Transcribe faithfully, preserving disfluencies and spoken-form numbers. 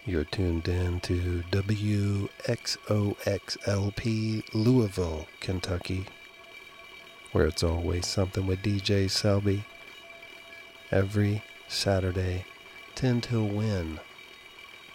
You're tuned in to W X O X L P Louisville, Kentucky, where it's always something with D J Selby. Every Saturday, ten till when,